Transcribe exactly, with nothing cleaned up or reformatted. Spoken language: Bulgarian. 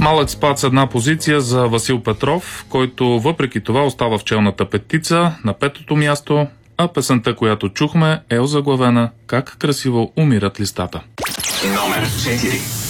Малък спад с една позиция за Васил Петров, който въпреки това остава в челната петица на петото място, а песента, която чухме, е озаглавена "Как красиво умират листата". Номер четири.